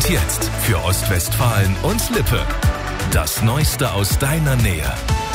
jetzt für Ostwestfalen und Lippe. Das Neueste aus deiner Nähe.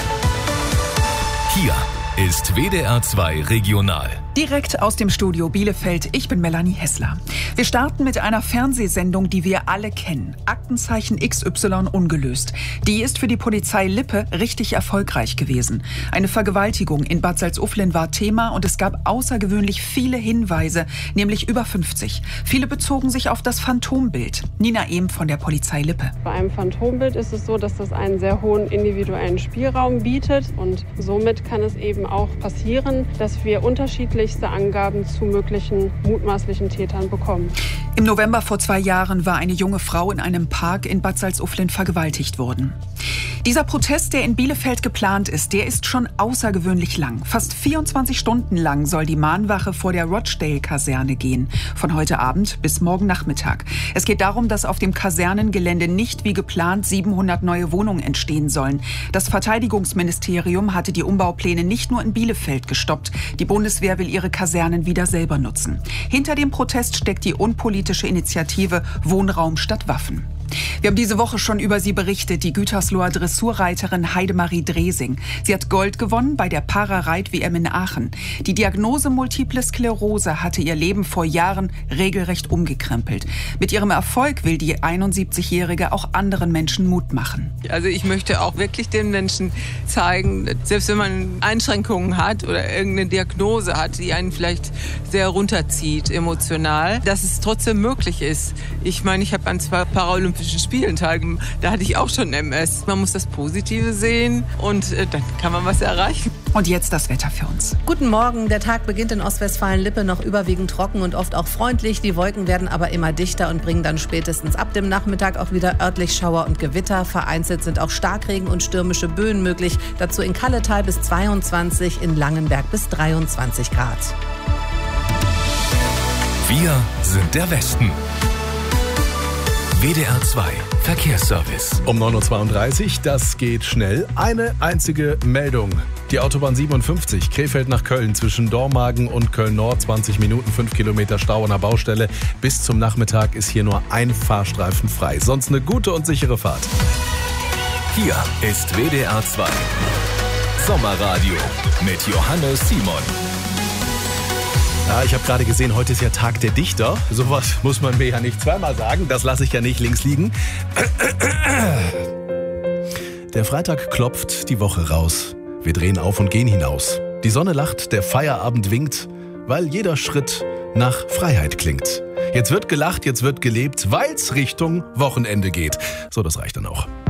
Hier ist WDR 2 Regional. Direkt aus dem Studio Bielefeld, ich bin Melanie Hessler. Wir starten mit einer Fernsehsendung, die wir alle kennen. Aktenzeichen XY ungelöst. Die ist für die Polizei Lippe richtig erfolgreich gewesen. Eine Vergewaltigung in Bad Salzuflen war Thema und es gab außergewöhnlich viele Hinweise, nämlich über 50. Viele bezogen sich auf das Phantombild. Nina Ehm von der Polizei Lippe. Bei einem Phantombild ist es so, dass das einen sehr hohen individuellen Spielraum bietet und somit kann es eben auch passieren, dass wir unterschiedlichste Angaben zu möglichen mutmaßlichen Tätern bekommen. Im November vor 2 Jahren war eine junge Frau in einem Park in Bad Salzuflen vergewaltigt worden. Dieser Protest, der in Bielefeld geplant ist, der ist schon außergewöhnlich lang. Fast 24 Stunden lang soll die Mahnwache vor der Rochdale-Kaserne gehen. Von heute Abend bis morgen Nachmittag. Es geht darum, dass auf dem Kasernengelände nicht wie geplant 700 neue Wohnungen entstehen sollen. Das Verteidigungsministerium hatte die Umbaupläne nicht nur in Bielefeld gestoppt. Die Bundeswehr will ihre Kasernen wieder selber nutzen. Hinter dem Protest steckt die unpolitische Initiative Wohnraum statt Waffen. Wir haben diese Woche schon über sie berichtet, die Gütersloher Dressurreiterin Heidemarie Dresing. Sie hat Gold gewonnen bei der Para-Reit-WM in Aachen. Die Diagnose Multiple Sklerose hatte ihr Leben vor Jahren regelrecht umgekrempelt. Mit ihrem Erfolg will die 71-Jährige auch anderen Menschen Mut machen. Also ich möchte auch wirklich den Menschen zeigen, selbst wenn man Einschränkungen hat oder irgendeine Diagnose hat, die einen vielleicht sehr runterzieht emotional, dass es trotzdem möglich ist. Ich meine, ich habe an 2 Paralympischen Spielen teilgenommen. Da hatte ich auch schon MS. Man muss das Positive sehen und dann kann man was erreichen. Und jetzt das Wetter für uns. Guten Morgen. Der Tag beginnt in Ostwestfalen-Lippe noch überwiegend trocken und oft auch freundlich. Die Wolken werden aber immer dichter und bringen dann spätestens ab dem Nachmittag auch wieder örtlich Schauer und Gewitter. Vereinzelt sind auch Starkregen und stürmische Böen möglich. Dazu in Kalletal bis 22, in Langenberg bis 23 Grad. Wir sind der Westen. WDR 2 Verkehrsservice. Um 9.32 Uhr, das geht schnell. Eine einzige Meldung. Die Autobahn 57, Krefeld nach Köln, zwischen Dormagen und Köln-Nord, 20 Minuten, 5 Kilometer Stau an der Baustelle. Bis zum Nachmittag ist hier nur ein Fahrstreifen frei. Sonst eine gute und sichere Fahrt. Hier ist WDR 2 Sommerradio mit Johannes Simon. Ja, ich habe gerade gesehen, heute ist ja Tag der Dichter. Sowas muss man mir ja nicht zweimal sagen. Das lasse ich ja nicht links liegen. Der Freitag klopft die Woche raus. Wir drehen auf und gehen hinaus. Die Sonne lacht, der Feierabend winkt, weil jeder Schritt nach Freiheit klingt. Jetzt wird gelacht, jetzt wird gelebt, weil's Richtung Wochenende geht. So, das reicht dann auch.